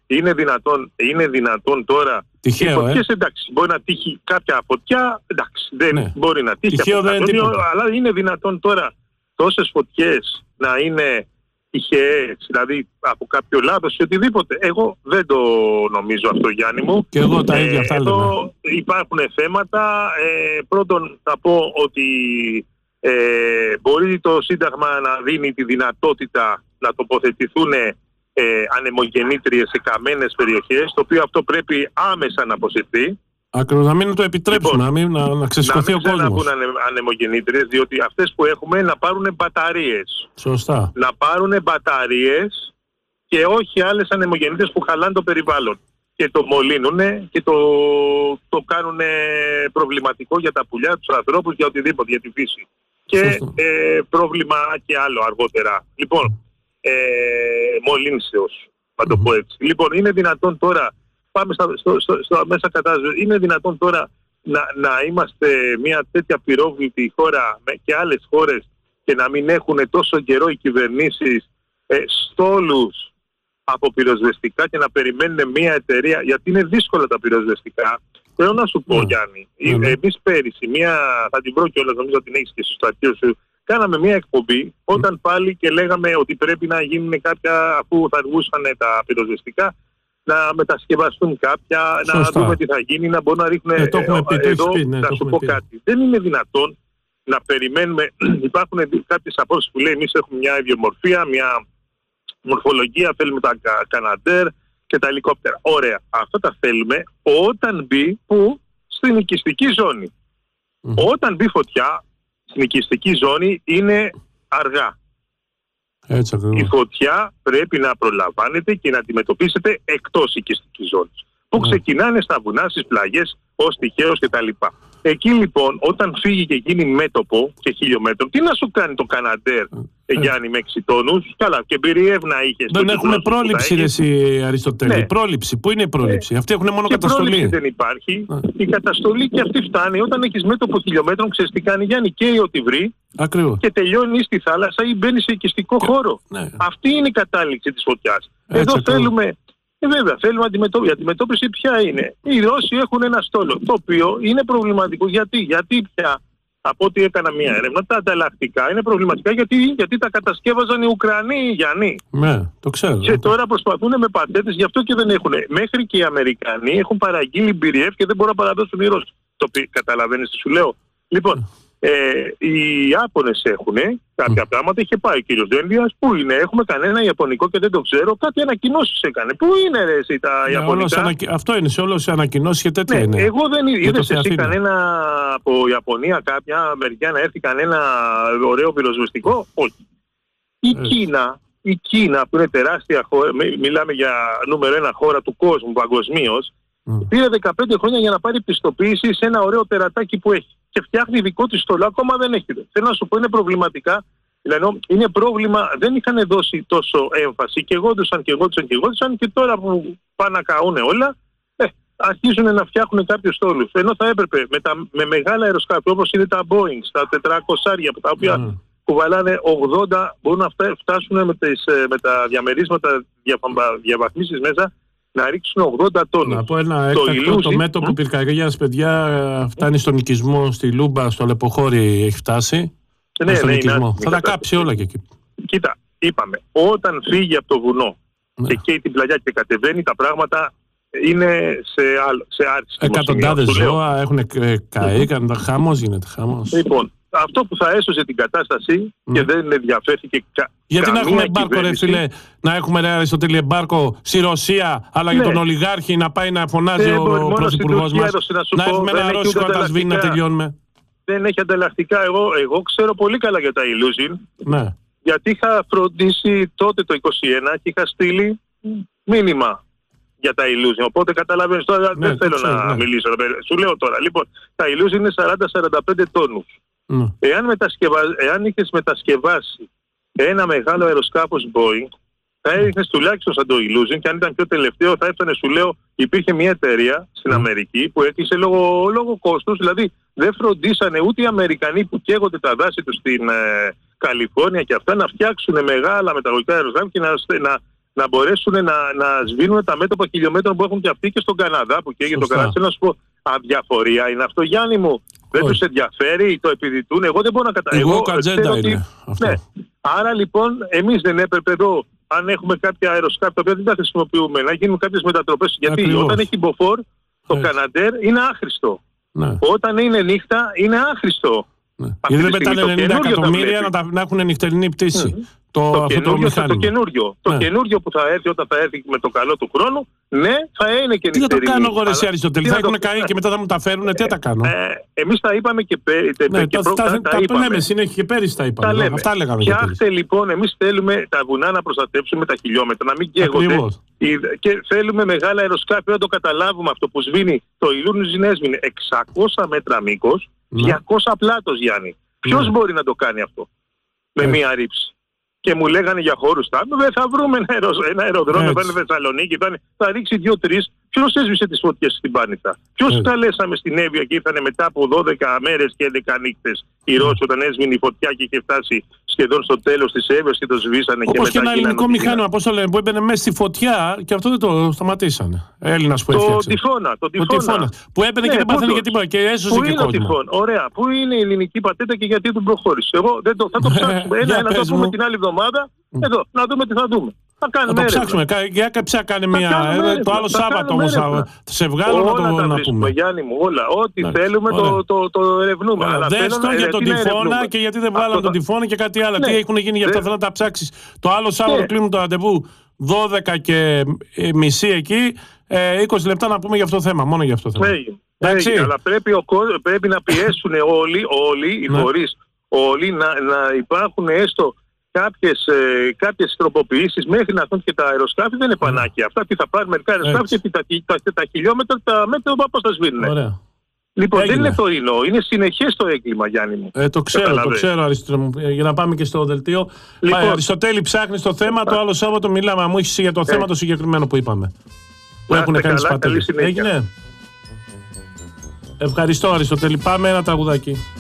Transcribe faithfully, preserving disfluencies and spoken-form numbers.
είναι δυνατόν, είναι δυνατόν τώρα. Τυχαίο, οι φωτιές, ε? εντάξει, μπορεί να τύχει κάποια φωτιά, εντάξει, δεν ναι. μπορεί να τύχει. Τυχαίο από δεν είναι τίποτα. Αλλά είναι δυνατόν τώρα τόσες φωτιές να είναι τυχαίες, δηλαδή από κάποιο λάθος ή οτιδήποτε. Εγώ δεν το νομίζω αυτό, Γιάννη μου. Και εγώ τα ίδια αυτά εδώ λέμε. Υπάρχουν θέματα. Ε, πρώτον θα πω ότι ε, μπορεί το Σύνταγμα να δίνει τη δυνατότητα να τοποθετηθούν ε, ανεμογεννήτριες σε καμένες περιοχές, το οποίο αυτό πρέπει άμεσα να αποσυρθεί. Ακριβώς, να μην το επιτρέψουν, λοιπόν, να, μην, να, να ξεσηκωθεί ο κόσμος. Να μην ξαναμπούν ανεμογεννήτριες, διότι αυτές που έχουμε να πάρουν μπαταρίες. Σωστά. Να πάρουν μπαταρίες και όχι άλλες ανεμογεννήτριες που χαλάνε το περιβάλλον. Και το μολύνουνε και το, το κάνουν προβληματικό για τα πουλιά, τους ανθρώπους, για οτιδήποτε, για τη φύση. Και ε, πρόβλημα και άλλο αργότερα. Λοιπόν, ε, μολύνσεως, θα το πω έτσι. Λοιπόν, είναι δυνατόν τώρα, πάμε στα, στο, στο, στο μέσα κατάσταση, είναι δυνατόν τώρα να, να είμαστε μια τέτοια πυρόβλητη χώρα με και άλλες χώρες και να μην έχουν τόσο καιρό οι κυβερνήσεις ε, στόλους από πυροσβεστικά και να περιμένουν μια εταιρεία, γιατί είναι δύσκολα τα πυροσβεστικά. Θέλω να σου πω, yeah. Γιάννη, mm-hmm. εμείς πέρυσι, μια, θα την βρω κιόλας, νομίζω ότι την έχεις και στο στρατείο σου, κάναμε μια εκπομπή όταν mm. πάλι και λέγαμε ότι πρέπει να γίνουν κάποια, αφού θα αργούσαν τα πυροσβεστικά, να μετασκευαστούν κάποια, Σωστά. να δούμε τι θα γίνει, να μπορούν να ρίχνουν ε, το ε, πει, εδώ, το πει, ναι, να το σου πω πει. κάτι. Δεν είναι δυνατόν να περιμένουμε, υπάρχουν κάποιες απόψεις που λέει εμείς έχουμε μια ιδιομορφία, μια μορφολογία, θέλουμε τα καναντέρ και τα ελικόπτερα. Ωραία. Αυτά τα θέλουμε όταν μπει που στην οικιστική ζώνη. Mm. Όταν μπει φωτιά στην οικιστική ζώνη είναι αργά. Έτσι, η φωτιά πρέπει να προλαμβάνεται και να αντιμετωπίσετε εκτός οικιστικής ζώνης. Που mm. ξεκινάνε στα βουνά, στις πλαγιές, ως τυχαίως κτλ. Εκεί λοιπόν, όταν φύγει και γίνει μέτωπο και χιλιόμετρο, τι να σου κάνει το Καναντέρ, ε, Γιάννη, με έξι τόνους? Καλά, και περιεύνα είχε. Δεν έχουμε πρόληψη, ρε εσύ, Αριστοτέλη. Ναι. Πρόληψη. Πού είναι η πρόληψη? Ε, Αυτοί έχουν μόνο και καταστολή. Πρόληψη δεν υπάρχει. Ε. Η καταστολή και αυτή φτάνει. Όταν έχεις μέτωπο χιλιόμετρων, ξέρεις τι κάνει, Γιάννη, καίει ό,τι βρει. Ακριβώς. Και τελειώνει στη θάλασσα ή μπαίνει σε οικιστικό και... χώρο. Ναι. Αυτή είναι η κατάληξη της φωτιάς. Εδώ ακριβώς. θέλουμε. Ε, βέβαια, θέλουμε αντιμετώπιση. Η αντιμετώπιση ποια είναι? Οι Ρώσοι έχουν ένα στόλο, το οποίο είναι προβληματικό. Γιατί, γιατί πια, από ό,τι έκανα μια έρευνα, τα ανταλλακτικά είναι προβληματικά γιατί, γιατί τα κατασκεύαζαν οι Ουκρανοί, Γιάννη. Ναι, το ξέρω. Και τώρα προσπαθούν με πατέντες, γι' αυτό και δεν έχουν. Μέχρι και οι Αμερικανοί έχουν παραγγείλει μπι εφ και δεν μπορούν να παραδώσουν οι Ρώσοι. Το πει, καταλαβαίνεις τι σου λέω? Λοιπόν, Ε, οι Ιάπωνες έχουν κάποια mm. πράγματα. Είχε πάει ο κύριος Δένδιας. Πού είναι? Έχουμε κανένα Ιαπωνικό και δεν το ξέρω. Κάτι ανακοινώσεις έκανε. Πού είναι ρε εσύ τα ναι, Ιαπωνικά? Ανακοι... Αυτό είναι σε όλες οι ανακοινώσεις και τέτοια ναι, είναι. Εγώ δεν είδες εσύ κανένα από Ιαπωνία, κάποια μεριά να έρθει κανένα ωραίο πυροσβεστικό? Όχι. Η Έτσι. Κίνα, η Κίνα που είναι τεράστια χώρα, μιλάμε για νούμερο ένα χώρα του κόσμου παγκοσμίως, mm. πήρε δεκαπέντε χρόνια για να πάρει πιστοποίηση σε ένα ωραίο τερατάκι που έχει. Και φτιάχνει δικό της στόλο, ακόμα δεν έχει. Θέλω να σου πω, είναι προβληματικά. Δηλαδή, είναι πρόβλημα, δεν είχαν δώσει τόσο έμφαση και εγώντουσαν και εγώντουσαν και εγώντουσαν και τώρα που πάνε να καούν όλα, ε, αρχίζουν να φτιάχνουν κάποιους στόλους. Ενώ θα έπρεπε με, τα, με μεγάλα αεροσκάφη όπως είναι τα Boeing, τα τετρακόσια, τα οποία mm. κουβαλάνε ογδόντα, μπορούν να φτάσουν με, τις, με τα διαμερίσματα διαβαθμίσεις μέσα, να ρίξουν ογδόντα τόνους. Να πω ένα έκτακτο, το, το μέτωπο mm. πυρκαγιάς, παιδιά, φτάνει στον οικισμό, στη Λούμπα, στο Αλεποχώρι έχει φτάσει. Ναι, στον ναι, οικισμό. Ναι, θα τα κάψει όλα και εκεί. Κοίτα, είπαμε, όταν φύγει από το βουνό ναι. και καίει την πλαγιά και κατεβαίνει, τα πράγματα είναι σε, σε άριστη. Εκατοντάδες ζώα έχουν καεί, mm. χάμος, γίνεται χάμος. Λοιπόν, αυτό που θα έσωσε την κατάσταση mm. και δεν ενδιαφέρθηκε κα, γιατί να έχουμε εμπάρκο, ρε φίλε, να έχουμε ρε Αριστοτέλη εμπάρκο στη Ρωσία, αλλά ναι. για τον ολιγάρχη να πάει να φωνάζει ναι, ο πρωθυπουργός μας. Να, να έχουμε ένα ρώσικο να τα σβήνει, να τελειώνουμε. Δεν έχει ανταλλακτικά. Εγώ, εγώ ξέρω πολύ καλά για τα Illusion. Ναι. Γιατί είχα φροντίσει τότε το είκοσι ένα και είχα στείλει μήνυμα για τα Illusion. Οπότε καταλαβαίνεις τώρα, ναι, δεν θέλω ξέρω, να ναι. μιλήσω. Σου λέω τώρα. Λοιπόν, τα Illusion είναι σαράντα με σαράντα πέντε τόνους. Mm. Εάν, μετασκευα... Εάν είχες μετασκευάσει ένα μεγάλο αεροσκάφος Boeing, θα έδειχνες τουλάχιστον σαν το Illusion, και αν ήταν πιο τελευταίο θα έφτανε, σου λέω, υπήρχε μια εταιρεία στην mm. Αμερική που έκλεισε λόγω, λόγω κόστους, δηλαδή δεν φροντίσανε ούτε οι Αμερικανοί που καίγονται τα δάση τους στην ε, Καλιφόρνια και αυτά να φτιάξουν μεγάλα μεταγωγικά αεροσκάφη και να, να, να μπορέσουν να, να σβήνουν τα μέτωπα χιλιόμετρων που έχουν και αυτοί και στον Καναδά, που καίγεται το Καναδά. Θέλω να σου πω, αδιαφορία είναι αυτό, Γιάννη μου. Δεν τους ενδιαφέρει, το επιδιτούν. Εγώ δεν μπορώ να καταλάβω. Εγώ κατζέντα είναι. Ναι. Άρα λοιπόν, εμείς δεν έπρεπε εδώ, αν έχουμε κάποια αεροσκάφη τα οποία δεν τα χρησιμοποιούμε, να γίνουν κάποιες μετατροπές. Γιατί Ακριβώς. όταν έχει μποφόρ, το Καναντέρ είναι άχρηστο. Ναι. Όταν είναι νύχτα, είναι άχρηστο. Ναι. Γιατί δεν πετάνε ενενήντα εκατομμύρια να, τα, να έχουν νυχτερινή πτήση. Mm. Το, το, καινούριο, το, το, καινούριο, το ναι. καινούριο που θα έρθει όταν θα έρθει με το καλό του χρόνου, ναι, θα είναι και νυχτερινή. Τι θα το κάνω εγώ ρε εσύ Αριστοτέλη, θα έχουν καεί και μετά θα μου τα φέρουν, τι θα τα κάνω. Ε, εμείς τα είπαμε και πέρυσι. Ναι, τα, τα, τα, τα, τα λέμε συνέχεια και πέρυσι τα είπαμε. Τα λέμε. Αυτά λέγαμε. Φτιάχτε λοιπόν, εμείς θέλουμε τα βουνά να προστατεύσουμε τα χιλιόμετρα, να μην καίγονται. Και θέλουμε μεγάλα αεροσκάφη να το καταλάβουμε αυτό που σβήνει. Το Ηλούνιζιν έσβηνε εξακόσια μέτρα μήκος, διακόσια πλάτος, Γιάννη. Ποιος μπορεί να το κάνει αυτό με μία ρήψη? Και μου λέγανε για χώρους τα δεν θα βρούμε ένα, αερο, ένα αεροδρόμιο, θα είναι Θεσσαλονίκη, θα, θα ρίξει δύο-τρεις. Ποιος έσβησε τις φωτιές στην Πάνηθα? Ποιος καλέσαμε στην Εύβοια και ήρθανε μετά από δώδεκα μέρες και έντεκα νύχτες οι Ρώσοι όταν έσβηνε η φωτιά και είχε φτάσει σχεδόν στο τέλος της Εύβοιας και το σβήσανε? Όπως και μετά και ένα ελληνικό μηχάνημα, πώς το λένε, που έμπαινε μέσα στη φωτιά και αυτό δεν το σταματήσανε. Έλληνας που έφτιαξε. Το τυφώνα, το τυφώνα. τυφώνα. Που έμπαινε ναι, και δεν πάθανε για τίποτα και έσωσε και κόσμο. Ωραία. Πού είναι η ελληνική πατέντα και γιατί τον προχώρησε? Εγώ δεν το, θα το ψάξουμε. Ένα, να το πούμε την άλλη εβδομάδα. Εδώ, να δούμε τι θα δούμε. Θα κάνουμε να το ψάξουμε. Για ψάξουμε κάνει μια. Έρευνα. Το άλλο Σάββατο όμως θα σε βγάλω να το να πούμε. Γιάννη μου, όλα. Ό,τι ναι. θέλουμε το, το, το ερευνούμε. Αλλά δες το για τον τυφώνα και γιατί δεν βγάλαμε τον τυφώνα και κάτι άλλο. Τι έχουν γίνει για αυτά, θέλω να τα ψάξεις. Το άλλο Σάββατο κλείνουν το ραντεβού δώδεκα και μισή εκεί. είκοσι λεπτά να πούμε για αυτό το θέμα. Μόνο για αυτό το θέμα. Εντάξει. Αλλά πρέπει να πιέσουν όλοι οι φορείς. Όλοι να υπάρχουν έστω κάποιες, ε, κάποιες τροποποιήσεις μέχρι να έρθουν και τα αεροσκάφη. Δεν είναι πανάκια. Αυτά τι θα πάρουν μερικά αεροσκάφη και τα, τα, τα, τα χιλιόμετρα τα μέτωπα πώς θα σβήνουν. Ωραία. Λοιπόν, έγινε. Δεν είναι τωρινό, είναι συνεχές το έγκλημα, Γιάννη μου. Ε, το ξέρω, το ξέρω, Αριστοτέλη μου. Για να πάμε και στο δελτίο. Λοιπόν, Πάει, Αριστοτέλη, ψάχνεις το θέμα, το άλλο Σάββατο μιλάμε. Μου έχεις για το ε. θέμα το συγκεκριμένο που είπαμε. Που έχουν κάνει τις πατέντες. Έγινε. Ευχαριστώ, Αριστοτέλη. Πάμε ένα τραγουδάκι.